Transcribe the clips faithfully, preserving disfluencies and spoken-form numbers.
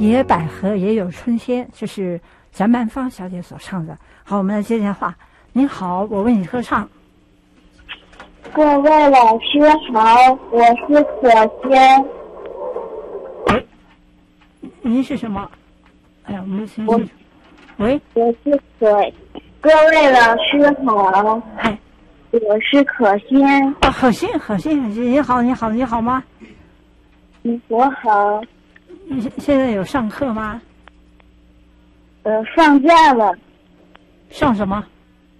野百合也有春天，这是翟曼芳小姐所唱的。好，我们来接电话。您好，我为你合唱。 各位老师好，我是可轩。 喂，您是什么？哎呀，我们先我喂， 我是可。各位老师好， 哎， 我是可轩。 啊，可心，可心，可心，你好，你好，你好吗？ 嗯，我好。 你现在有上课吗？ 呃，放假了。 上什么？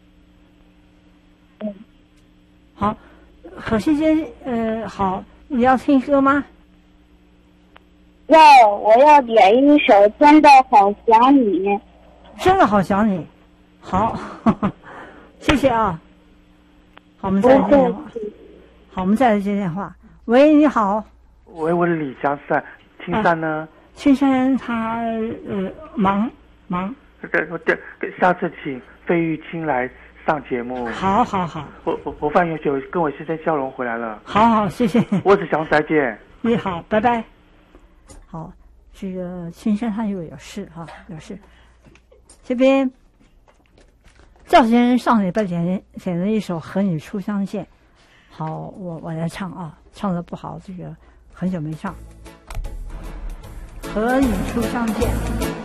嗯。 好，可心姐，呃，好，你要听歌吗？ 要，我要点一首《真的好想你》。 真的好想你，好，呵呵谢谢啊。好，我们再来接电话。好，我们再来接电话。喂，你好。 喂，我是李江山，青山呢？ 青山他呃忙忙。 对对，下次请费玉清来上节目。 好好好。 我我我范永久跟我先生笑容回来了。 好好，谢谢。 我是祥再见。 你好，拜拜。好，这个青山他又有事哈、啊，有事。这边赵先生上礼拜点点了一首《和你初相见》，好，我我来唱啊，唱的不好，这个很久没唱，《和你初相见》。